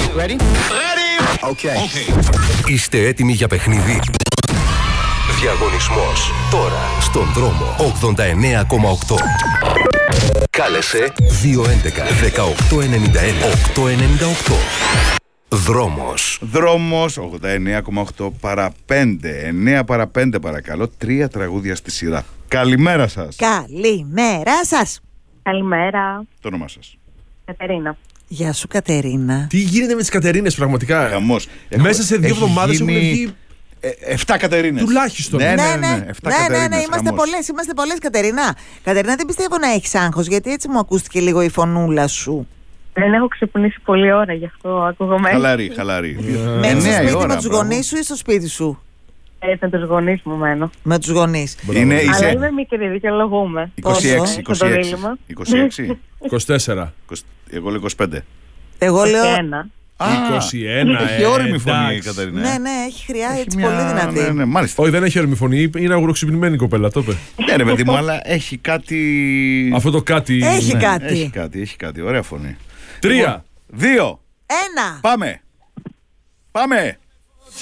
Ready? Okay. Είστε έτοιμοι για παιχνίδι? Διαγωνισμός τώρα στον δρόμο 89,8. Κάλεσε 211 1891 898. Δρόμος 89,8 παρά 5. 9 παρά 5 παρακαλώ. 3 τραγούδια στη σειρά. Καλημέρα σας. Καλημέρα σας. Καλημέρα. Το όνομά σας? Κατερίνα. Γεια σου Κατερίνα. Τι γίνεται με τις Κατερίνες πραγματικά? Χαμός. Μέσα σε 2 εβδομάδες έχουν βγει 7 Κατερίνες. τουλάχιστον. Ναι, Είμαστε πολλές Κατερίνα. Κατερίνα, δεν πιστεύω να έχεις άγχος, γιατί έτσι μου ακούστηκε λίγο η φωνούλα σου. Δεν έχω ξυπνήσει πολλή ώρα, γι' αυτό ακούγομαι. Χαλαρή. Μένεις στο σπίτι με τους γονείς σου ή στο σπίτι σου? Με τους γονείς μου μένω. Με τους γονείς. Αλλά είμαι μικρή, δικαιολογούμε. 26. 24. Εγώ λέω 25. Εγώ λέω 21. Έχει όριμη φωνή η Κατερίνα. Ναι, έχει χρειά έτσι πολύ δυνατή. Ναι, μάλιστα. Όχι, δεν έχει όριμη φωνή, είναι αγουροξυπνημένη η κοπέλα, το είπε. Ναι ρε παιδί μου, αλλά έχει κάτι. Αυτό το κάτι. Έχει κάτι. Ωραία φωνή. 3, 2, 1. Πάμε.